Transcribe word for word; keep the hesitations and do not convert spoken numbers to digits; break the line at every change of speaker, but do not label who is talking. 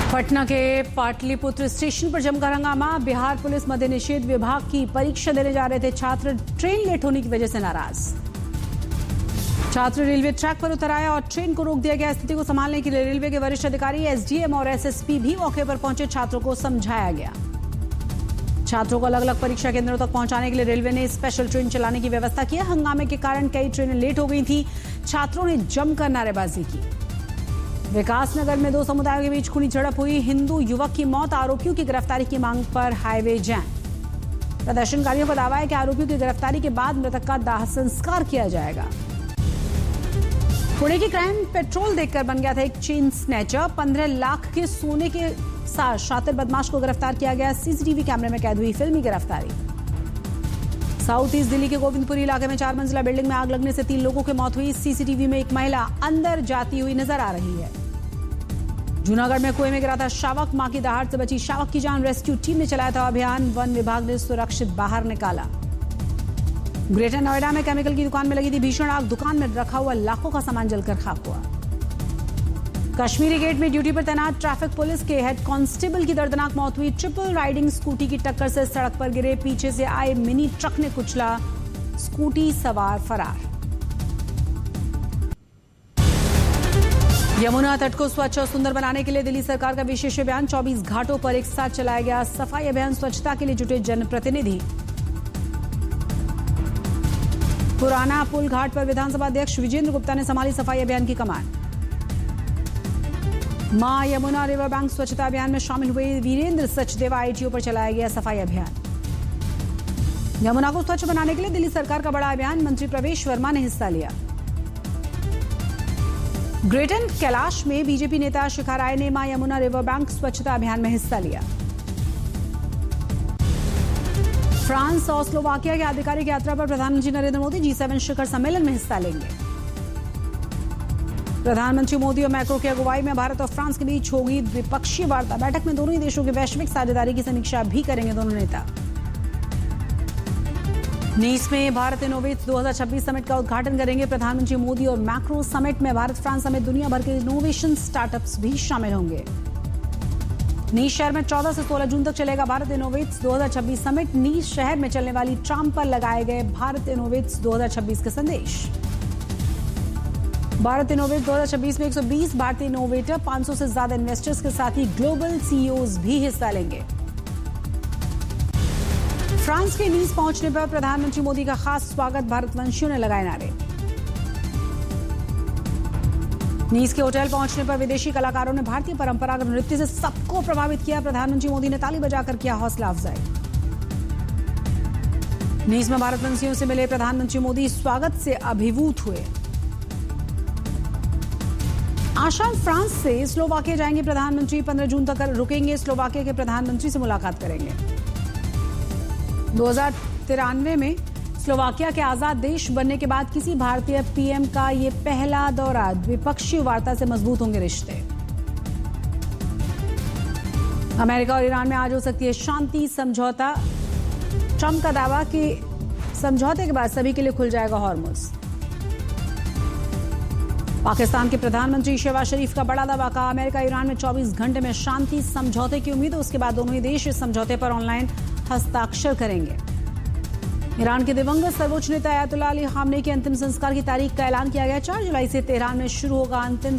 पटना के पाटलिपुत्र स्टेशन पर जमकर हंगामा। बिहार पुलिस मद्य निषेध विभाग की परीक्षा देने जा रहे थे छात्र, ट्रेन लेट होने की वजह से नाराज। छात्र रेलवे ट्रैक पर उतर आया और ट्रेन को रोक दिया गया। स्थिति को संभालने के लिए रेलवे के वरिष्ठ अधिकारी, एसडीएम और एसएसपी भी मौके पर पहुंचे। छात्रों को समझाया गया। छात्रों को अलग अलग परीक्षा केंद्रों तक पहुंचाने के लिए रेलवे ने स्पेशल ट्रेन चलाने की व्यवस्था की। हंगामे के कारण कई ट्रेनें लेट हो गई थी। छात्रों ने जमकर नारेबाजी की। विकासनगर में दो समुदायों के बीच खूनी झड़प हुई। हिंदू युवक की मौत, आरोपियों की गिरफ्तारी की मांग पर हाईवे जैम। प्रदर्शनकारियों का दावा है कि आरोपियों की गिरफ्तारी के बाद मृतक का दाह संस्कार किया जाएगा। पुणे की क्राइम पेट्रोल देखकर बन गया था एक चेन स्नैचर। पंद्रह लाख के सोने के साथ शातिर बदमाश को गिरफ्तार किया गया। सीसीटीवी कैमरे में कैद हुई फिल्मी गिरफ्तारी। साउथ ईस्ट दिल्ली के गोविंदपुरी इलाके में चार मंजिला बिल्डिंग में आग लगने से तीन लोगों की मौत हुई। सीसीटीवी में एक महिला अंदर जाती हुई नजर आ रही है। जूनागढ़ में कुएं में गिरा था शावक, मां की दहाड़ से बची शावक की जान। रेस्क्यू टीम ने चलाया था अभियान। वन विभाग ने सुरक्षित बाहर निकाला। ग्रेटर नोएडा में केमिकल की दुकान में लगी थी भीषण आग। दुकान में रखा हुआ लाखों का सामान जलकर खाक हुआ। कश्मीरी गेट में ड्यूटी पर तैनात ट्रैफिक पुलिस के हेड कांस्टेबल की दर्दनाक मौत हुई। ट्रिपल राइडिंग स्कूटी की टक्कर से सड़क पर गिरे। पीछे से आए मिनी ट्रक ने कुचला। स्कूटी सवार फरार। यमुना तट को स्वच्छ और सुंदर बनाने के लिए दिल्ली सरकार का विशेष अभियान। चौबीस घाटों पर एक साथ चलाया गया सफाई अभियान। स्वच्छता के लिए जुटे जनप्रतिनिधि। पुराना पुल घाट पर विधानसभा अध्यक्ष विजेंद्र गुप्ता ने संभाली सफाई अभियान की कमान। मां यमुना रिवर बैंक स्वच्छता अभियान में शामिल हुए वीरेंद्र सचदेवा आईटीओ पर चलाया गया सफाई अभियान। यमुना को स्वच्छ बनाने के लिए दिल्ली सरकार का बड़ा अभियान। मंत्री प्रवेश वर्मा ने हिस्सा लिया। ग्रेटर कैलाश में बीजेपी नेता शिखा राय ने मां यमुना रिवर बैंक स्वच्छता अभियान में हिस्सा लिया। फ्रांस और स्लोवाकिया की आधिकारिक यात्रा पर प्रधानमंत्री नरेंद्र मोदी जी सेवन शिखर सम्मेलन में हिस्सा लेंगे। प्रधानमंत्री मोदी और मैक्रो की अगुवाई में भारत और फ्रांस के बीच होगी द्विपक्षीय वार्ता। बैठक में दोनों ही देशों की वैश्विक साझेदारी की समीक्षा भी करेंगे दोनों नेता। नीस में भारत इनोवेट्स दो हज़ार छब्बीस समिट का उद्घाटन करेंगे प्रधानमंत्री मोदी। और मैक्रो समिट में भारत फ्रांस समेत दुनिया भर के इनोवेशन स्टार्टअप्स भी शामिल होंगे। नीस शहर में चौदह से सोलह जून तक चलेगा भारत इनोवेट्स दो हज़ार छब्बीस समिट। नीस शहर में चलने वाली ट्राम पर लगाए गए भारत इनोवेट्स दो हज़ार छब्बीस के संदेश। भारत इनोवेट दो हज़ार छब्बीस में एक सौ बीस भारतीय इनोवेटर, पाँच सौ से ज्यादा इन्वेस्टर्स के साथ ही ग्लोबल सीईओज भी हिस्सा लेंगे। फ्रांस के नीस पहुंचने पर प्रधानमंत्री मोदी का खास स्वागत। भारतवंशियों ने लगाए नारे। नीस के होटल पहुंचने पर विदेशी कलाकारों ने भारतीय परंपरागत नृत्य से सबको प्रभावित किया। प्रधानमंत्री मोदी ने ताली बजाकर किया हौसला अफजाई। नीस में भारतवंशियों से मिले प्रधानमंत्री मोदी स्वागत से अभिभूत हुए। आज शाम फ्रांस से स्लोवाकिया जाएंगे प्रधानमंत्री। पंद्रह जून तक रुकेंगे। स्लोवाकिया के प्रधानमंत्री से मुलाकात करेंगे। दो हज़ार तिरानवे में स्लोवाकिया के आजाद देश बनने के बाद किसी भारतीय पीएम का ये पहला दौरा। द्विपक्षीय वार्ता से मजबूत होंगे रिश्ते। अमेरिका और ईरान में आज हो सकती है शांति समझौता। ट्रंप का दावा कि समझौते के बाद सभी के लिए खुल जाएगा हॉर्मुज। पाकिस्तान के प्रधानमंत्री शहबाज शरीफ का बड़ा दावा। कहा अमेरिका ईरान में चौबीस घंटे में शांति समझौते की उम्मीद है। उसके बाद दोनों ही देश इस समझौते पर ऑनलाइन हस्ताक्षर करेंगे। ईरान के दिवंगत सर्वोच्च नेता अयातुल्लाह अली खामनेई के अंतिम संस्कार की तारीख का ऐलान किया गया। चार जुलाई से तेहरान में शुरू होगा अंतिम